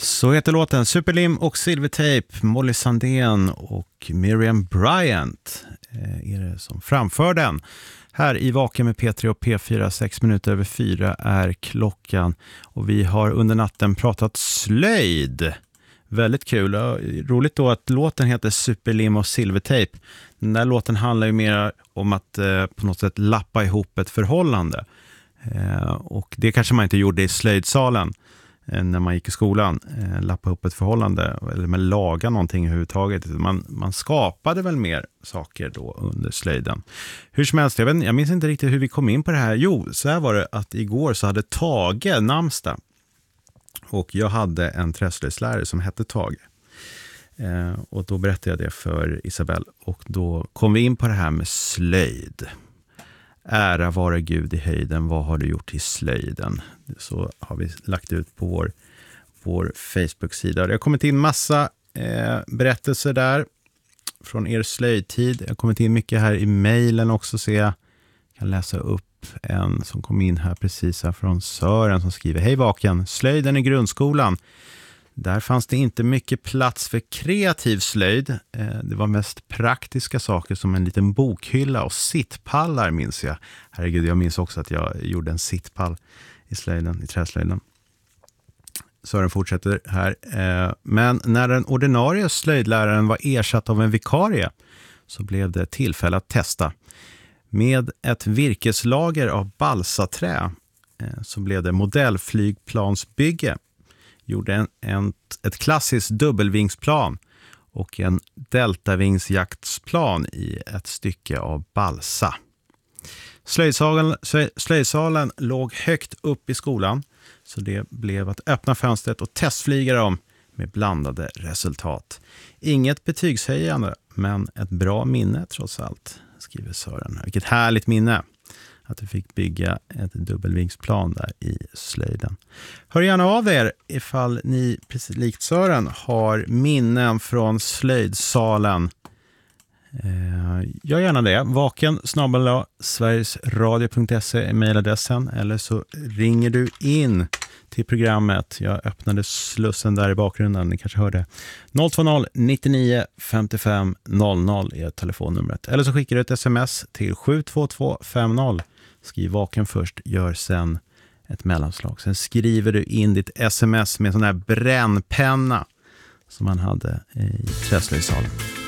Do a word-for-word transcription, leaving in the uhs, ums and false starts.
Så heter låten Superlim och Silvertape, Molly Sandén och Miriam Bryant är det som framför den. Här i Vaken med P tre och P fyra, sex minuter över fyra är klockan. Och vi har under natten pratat slöjd. Väldigt kul. Roligt då att låten heter Superlim och Silvertape. Den där låten handlar ju mer om att eh, på något sätt lappa ihop ett förhållande. Eh, och det kanske man inte gjorde i slöjdsalen eh, när man gick i skolan. Eh, lappa ihop ett förhållande eller med laga någonting överhuvudtaget. Man, man skapade väl mer saker då under slöjden. Hur som helst, jag, vet, jag minns inte riktigt hur vi kom in på det här. Jo, så här var det att igår så hade Tage namnsdag. Och jag hade en träslöjdslärare som hette Tage. Eh, och då berättade jag det för Isabel. Och då kom vi in på det här med slöjd. Ära vare Gud i höjden, vad har du gjort i slöjden? Så har vi lagt ut på vår, vår Facebook-sida. Det har kommit in massa eh, berättelser där från er slöjdtid. Det har kommit in mycket här i mejlen också, så jag kan läsa upp en som kom in här precis här från Sören som skriver: Hej Vaken, slöjden i grundskolan. Där fanns det inte mycket plats för kreativ slöjd. Det var mest praktiska saker som en liten bokhylla och sittpallar, minns jag. Herregud, jag minns också att jag gjorde en sittpall i slöjden, i träslöjden. Sören fortsätter här. Men när den ordinarie slöjdläraren var ersatt av en vikarie så blev det tillfälle att testa. Med ett virkeslager av balsaträ så blev det modellflygplansbygge. Gjorde en, en, ett klassiskt dubbelvingsplan och en deltavingsjaktsplan i ett stycke av balsa. Slöjdsalen, slöjdsalen låg högt upp i skolan, så det blev att öppna fönstret och testflyga dem med blandade resultat. Inget betygshöjande, men ett bra minne trots allt, skriver Sören. Vilket härligt minne att du fick bygga ett dubbelvingsplan där i slöjden. Hör gärna av er ifall ni, precis likt Sören, har minnen från slöjdsalen. Eh, gör gärna det. Vaken snabel-a sverigesradio punkt se är mejladressen, eller så ringer du in till programmet. Jag öppnade slussen där i bakgrunden, ni kanske hörde. noll två noll nittionio femtiofem noll noll är telefonnumret. Eller så skickar du ett sms till sju två två fem noll. Skriv Vaken först, gör sen ett mellanslag. Sen skriver du in ditt sms med sån här brännpenna som man hade i träslöjdsalen.